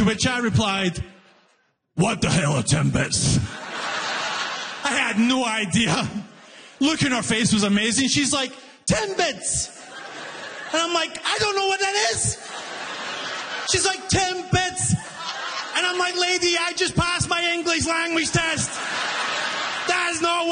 To which I replied, what the hell are 10 bits? I had no idea. Look in her face was amazing. She's like, 10 bits. And I'm like, I don't know what that is. She's like, 10 bits. And I'm like, lady, I just passed my English language test. That is not